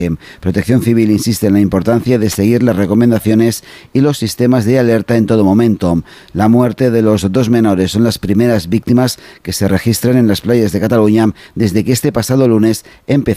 Protección Civil insiste en la importancia de seguir las recomendaciones y los sistemas de alerta en todo momento. La muerte de los dos menores son las primeras víctimas que se registran en las playas de Cataluña desde que este pasado lunes empezó